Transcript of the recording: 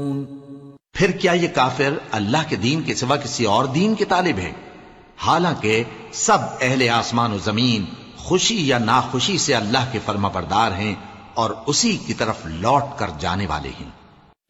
फिर क्या ये काफिर अल्लाह के दीन के सिवा किसी और दीन के तालिब हैं? हालांकि सब अहले आसमान और जमीन खुशी या नाखुशी से अल्लाह के फर्माबरदार हैं और उसी की तरफ लौट कर जाने वाले हैं।